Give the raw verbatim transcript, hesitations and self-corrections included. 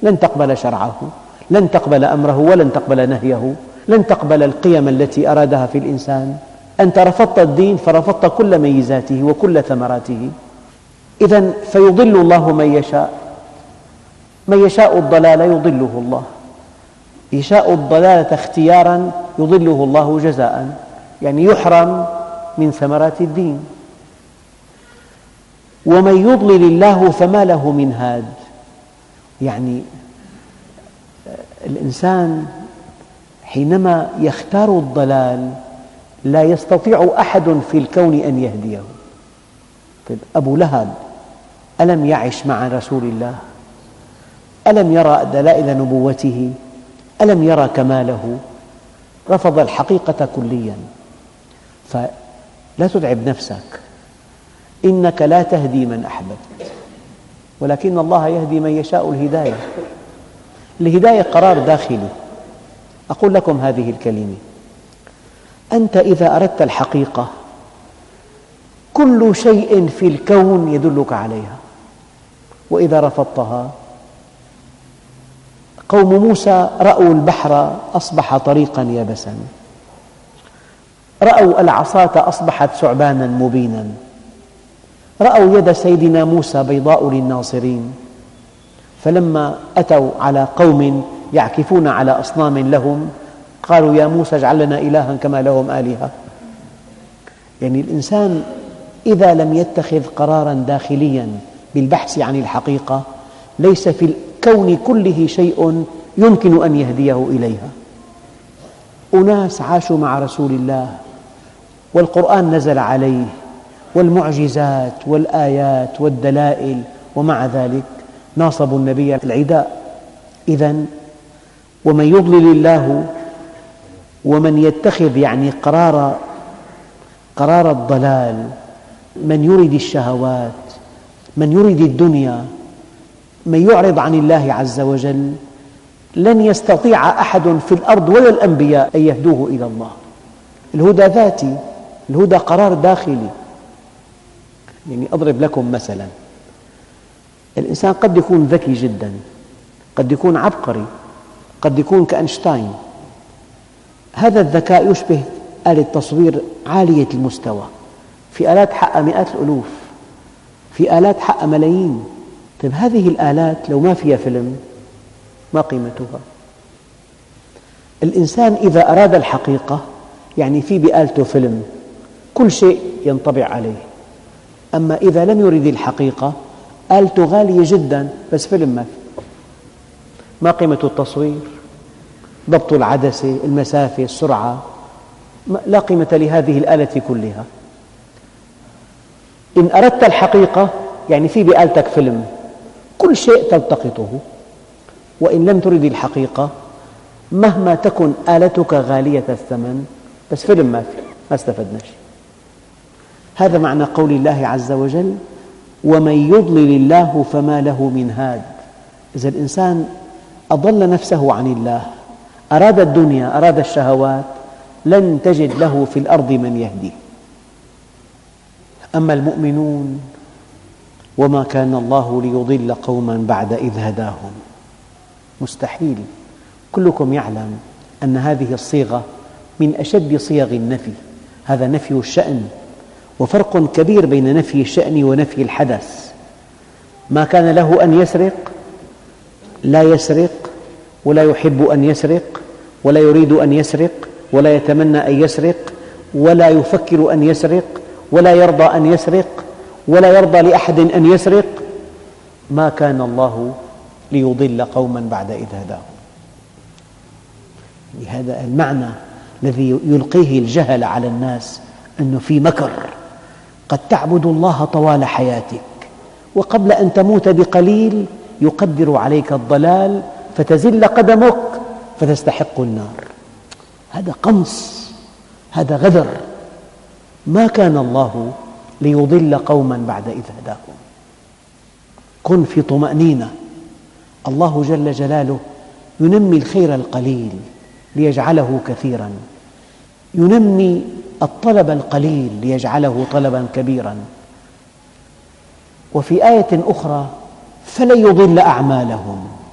لن تقبل شرعه، لن تقبل أمره ولن تقبل نهيه، لن تقبل القيم التي أرادها في الإنسان. أنت رفضت الدين فرفضت كل ميزاته وكل ثمراته. إذن فيضل الله من يشاء، من يشاء الضلال يضله الله، يشاء الضلالة اختيارا يضله الله جزاء، يعني يحرم من ثمرات الدين. ومن يضلل الله فما له من هاد، يعني الإنسان حينما يختار الضلال لا يستطيع أحد في الكون أن يهديه. طيب أبو لهب ألم يعش مع رسول الله؟ ألم يرى دلائل نبوته؟ ألم يرى كماله؟ رفض الحقيقة كليا. فلا تتعب نفسك، إنك لا تهدي من أحببت ولكن الله يهدي من يشاء الهداية. الهداية قرار داخلي. أقول لكم هذه الكلمة: أنت إذا أردت الحقيقة كل شيء في الكون يدلك عليها، وإذا رفضتها، قوم موسى رأوا البحر أصبح طريقا يابسا، رأوا العصاة أصبحت ثعبانا مبينا، رأوا يد سيدنا موسى بيضاء للناصرين. فلما أتوا على قوم يعكفون على أصنام لهم قالوا يا موسى اجعل لنا إلها كما لهم آلهة. يعني الإنسان إذا لم يتخذ قراراً داخلياً بالبحث عن الحقيقة ليس في الكون كله شيء يمكن أن يهديه إليها. أناس عاشوا مع رسول الله والقرآن نزل عليه والمعجزات والآيات والدلائل، ومع ذلك ناصبوا النبي العداء. إذن ومن يضلل الله، ومن يتخذ يعني قرار قرار الضلال، من يريد الشهوات، من يريد الدنيا، من يعرض عن الله عز وجل، لن يستطيع أحد في الأرض ولا الأنبياء أن يهدوه إلى الله. الهدى ذاتي، الهدى قرار داخلي. يعني أضرب لكم مثلا: الإنسان قد يكون ذكي جدا، قد يكون عبقري، قد يكون كأينشتاين. هذا الذكاء يشبه آلة تصوير عالية المستوى، في آلات حقها مئات الألوف، في آلات حقها ملايين. طيب هذه الآلات لو ما فيها فيلم ما قيمتها؟ الإنسان إذا أراد الحقيقة يعني في بآلته فيلم كل شيء ينطبع عليه. أما إذا لم يرد الحقيقة آلته غالية جدا بس فيلم ما في. ما قيمة التصوير؟ ضبط العدسة، المسافة، السرعة، لا قيمة لهذه الآلة كلها. إن أردت الحقيقة يعني في بآلتك فيلم كل شيء تلتقطه. وإن لم ترد الحقيقة مهما تكن آلتك غالية الثمن بس فيلم ما في، ما استفدنا شيء. هذا معنى قول الله عز وجل: ومن يضلل الله فما له من هاد. إذا الإنسان أضل نفسه عن الله، أراد الدنيا، أراد الشهوات، لن تجد له في الأرض من يهديه. أما المؤمنون وما كان الله ليضل قوما بعد إذ هداهم. مستحيل. كلكم يعلم أن هذه الصيغة من أشد صيغ النفي. هذا نفي الشأن، وفرق كبير بين نفي الشأن ونفي الحدث. ما كان له أن يسرق، لا يسرق، ولا يحب أن يسرق، ولا يريد أن يسرق، ولا يتمنى أن يسرق، ولا يفكر أن يسرق، ولا يرضى أن يسرق، ولا يرضى لأحد أن يسرق. ما كان الله ليضل قوما بعد إذ هداهم. هذا المعنى الذي يلقيه الجهل على الناس، أنه في مكر. قد تعبد الله طوال حياتك وقبل أن تموت بقليل يقدر عليك الضلال فتزل قدمك فتستحق النار. هذا قنص، هذا غدر. ما كان الله ليضل قوما بعد إذ هداهم. كن في طمأنينة. الله جل جلاله ينمي الخير القليل ليجعله كثيرا، ينمي الطلب القليل ليجعله طلبا كبيرا. وفي آية أخرى: فلن يضل أعمالهم.